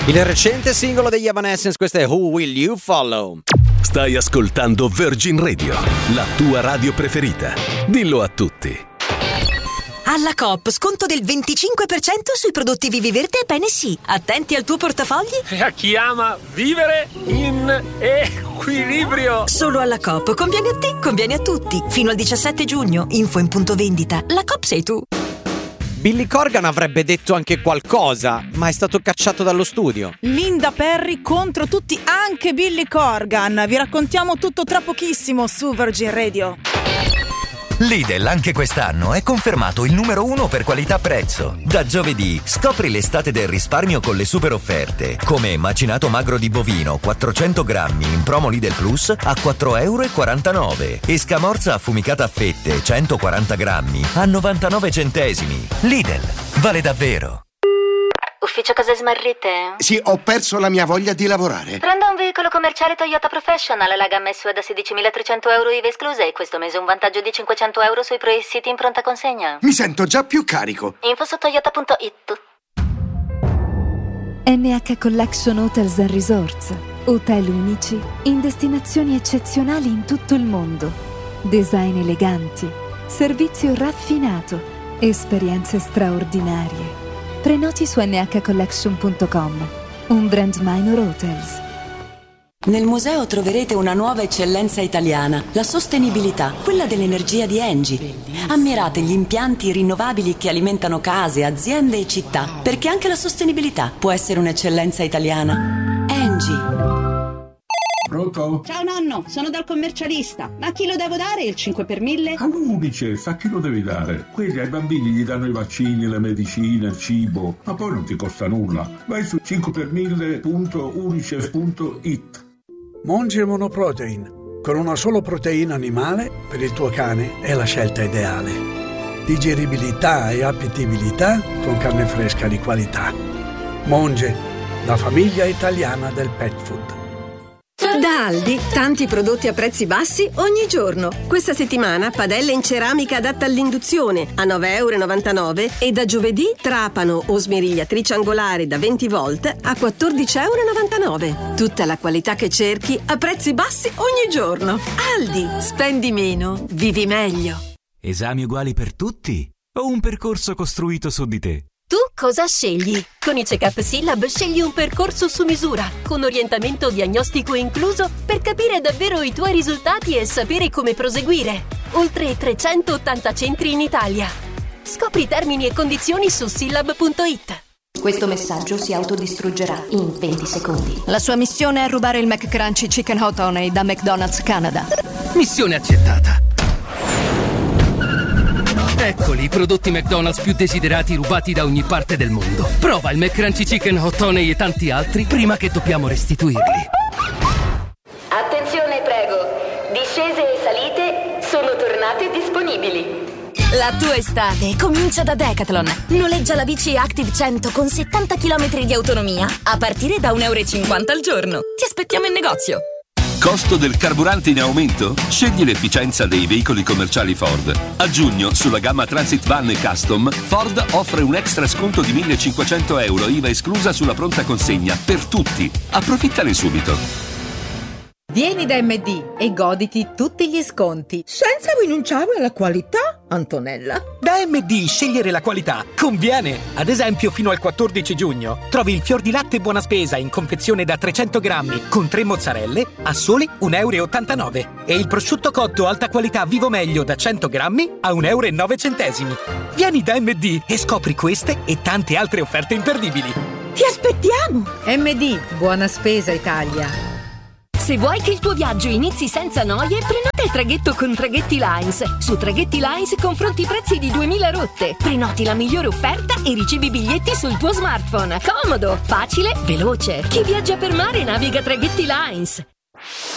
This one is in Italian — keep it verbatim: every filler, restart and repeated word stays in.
Il recente singolo degli Evanescence, questo è Who Will You Follow? Stai ascoltando Virgin Radio, la tua radio preferita. Dillo a tutti. Alla Coop, sconto del venticinque per cento sui prodotti Viviverde e Bene Sì. Attenti al tuo portafogli. E a chi ama vivere in equilibrio. Solo alla Coop. Conviene a te, conviene a tutti. Fino al diciassette giugno. Info in punto vendita. La Coop sei tu. Billy Corgan avrebbe detto anche qualcosa, ma è stato cacciato dallo studio. Linda Perry contro tutti, anche Billy Corgan. Vi raccontiamo tutto tra pochissimo su Virgin Radio. Lidl anche quest'anno è confermato il numero uno per qualità-prezzo. Da giovedì scopri l'estate del risparmio con le super offerte, come macinato magro di bovino quattrocento grammi in promo Lidl Plus a quattro e quarantanove euro e scamorza affumicata a fette centoquaranta grammi a novantanove centesimi. Lidl, vale davvero. Ufficio cose smarrite? Sì, ho perso la mia voglia di lavorare. Prendo un veicolo commerciale Toyota Professional, la gamma S U V da sedicimilatrecento euro I V A escluse e questo mese un vantaggio di cinquecento euro sui pre-siti in pronta consegna. Mi sento già più carico. Info su toyota punto it. N H Collection Hotels and Resorts. Hotel unici in destinazioni eccezionali in tutto il mondo. Design eleganti, servizio raffinato, esperienze straordinarie. Prenoti su n h collection punto com, un brand Minor Hotels. Nel museo troverete una nuova eccellenza italiana, la sostenibilità, quella dell'energia di Engie. Ammirate gli impianti rinnovabili che alimentano case, aziende e città, perché anche la sostenibilità può essere un'eccellenza italiana. Engie. Pronto? Ciao nonno, sono dal commercialista. Ma a chi lo devo dare il cinque per mille? All'Unicef, a chi lo devi dare? Quelli ai bambini gli danno i vaccini, le medicine, il cibo, ma poi non ti costa nulla. Vai su cinque per mille punto unicef punto it. Monge Monoprotein. Con una solo proteina animale, per il tuo cane è la scelta ideale. Digeribilità e appetibilità con carne fresca di qualità. Monge, la famiglia italiana del pet food. Da Aldi, tanti prodotti a prezzi bassi ogni giorno. Questa settimana padelle in ceramica adatta all'induzione a nove e novantanove euro e da giovedì trapano o smerigliatrice angolare da venti volt a quattordici e novantanove. Tutta la qualità che cerchi a prezzi bassi ogni giorno. Aldi, spendi meno, vivi meglio. Esami uguali per tutti o un percorso costruito su di te? Tu cosa scegli? Con i check-up Syllab scegli un percorso su misura, con orientamento diagnostico incluso per capire davvero i tuoi risultati e sapere come proseguire. Oltre trecentottanta centri in Italia. Scopri termini e condizioni su syllab punto it. Questo messaggio si autodistruggerà in venti secondi. La sua missione è rubare il McCrunchy Chicken Hot Honey da McDonald's Canada. Missione accettata. Eccoli i prodotti McDonald's più desiderati rubati da ogni parte del mondo. Prova il McCrunchy Chicken Hot Honey e tanti altri prima che dobbiamo restituirli. Attenzione, prego. Discese e salite sono tornate disponibili. La tua estate comincia da Decathlon. Noleggia la bici Active cento con settanta chilometri di autonomia a partire da un euro e cinquanta al giorno. Ti aspettiamo in negozio. Costo del carburante in aumento? Scegli l'efficienza dei veicoli commerciali Ford. A giugno, sulla gamma Transit Van e Custom, Ford offre un extra sconto di millecinquecento euro I V A esclusa sulla pronta consegna per tutti. Approfittane subito. Vieni da M D e goditi tutti gli sconti senza rinunciare alla qualità, Antonella. Da M D scegliere la qualità conviene. Ad esempio, fino al quattordici giugno trovi il fior di latte buona spesa in confezione da trecento grammi con tre mozzarelle a soli un euro e ottantanove e il prosciutto cotto alta qualità Vivo Meglio da cento grammi a un euro e nove centesimi. Vieni da M D e scopri queste e tante altre offerte imperdibili. Ti aspettiamo! M D, buona spesa Italia. Se vuoi che il tuo viaggio inizi senza noie, prenota il traghetto con Traghetti Lines. Su Traghetti Lines confronti i prezzi di duemila rotte. Prenoti la migliore offerta e ricevi biglietti sul tuo smartphone. Comodo, facile, veloce. Chi viaggia per mare naviga Traghetti Lines.